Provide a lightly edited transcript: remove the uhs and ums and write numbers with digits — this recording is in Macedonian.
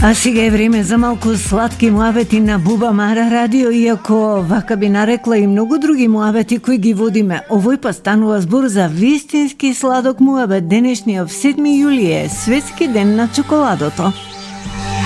А сега е време за малку сладки муабети на Буба Мара радио, иако вака би нарекла и многу други муабети кои ги водиме. Овој па станува збор за вистински сладок муабет. Денешниот 7 јули е Светски ден на чоколадото.